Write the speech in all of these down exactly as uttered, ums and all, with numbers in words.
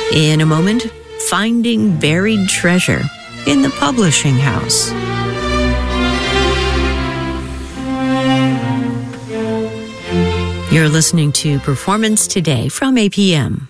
In a moment, finding buried treasure in the publishing house. You're listening to Performance Today from A P M.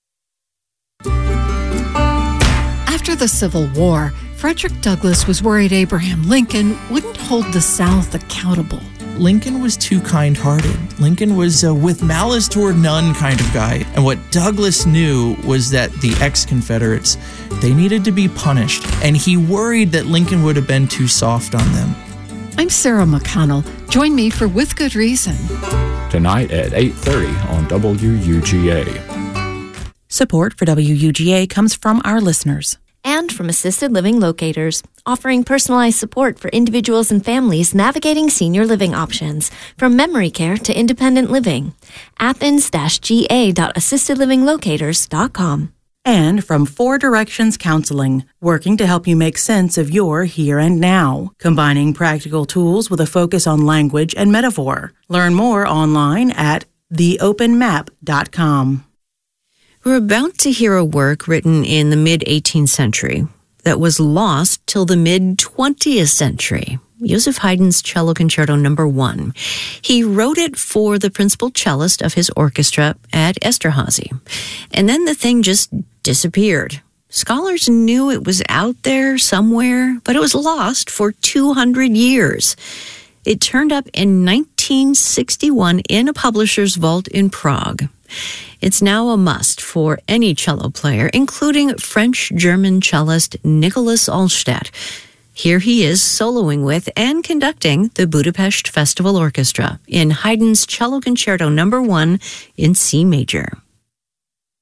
After the Civil War, Frederick Douglass was worried Abraham Lincoln wouldn't hold the South accountable. Lincoln was too kind-hearted. Lincoln was a with malice toward none kind of guy. And what Douglass knew was that the ex-Confederates, they needed to be punished. And he worried that Lincoln would have been too soft on them. I'm Sarah McConnell. Join me for With Good Reason. Tonight at eight thirty on W U G A. Support for W U G A comes from our listeners. And from Assisted Living Locators, offering personalized support for individuals and families navigating senior living options, from memory care to independent living. Athens G A dot assisted living locators dot com. And from Four Directions Counseling, working to help you make sense of your here and now, combining practical tools with a focus on language and metaphor. Learn more online at the open map dot com. We're about to hear a work written in the mid-eighteenth century that was lost till the mid-twentieth century. Joseph Haydn's Cello Concerto Number One. He wrote it for the principal cellist of his orchestra at Esterhazy. And then the thing just disappeared. Scholars knew it was out there somewhere, but it was lost for two hundred years. It turned up in nineteen sixty-one in a publisher's vault in Prague. It's now a must for any cello player, including French-German cellist Nicholas Allstadt. Here he is soloing with and conducting the Budapest Festival Orchestra in Haydn's Cello Concerto Number One in C major.